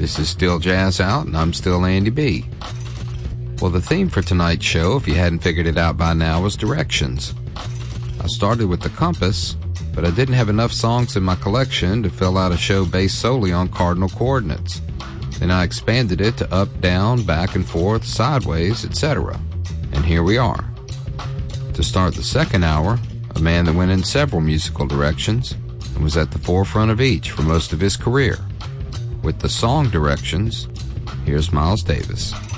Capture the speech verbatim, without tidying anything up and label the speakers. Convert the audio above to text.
Speaker 1: This is still Jazz Out, and I'm still Andy B. Well, the theme for tonight's show, if you hadn't figured it out by now, was directions. I started with the compass, but I didn't have enough songs in my collection to fill out a show based solely on cardinal coordinates. Then I expanded it to up, down, back and forth, sideways, et cetera. And here we are. To start the second hour, a man that went in several musical directions and was at the forefront of each for most of his career. With the song directions, here's Miles Davis.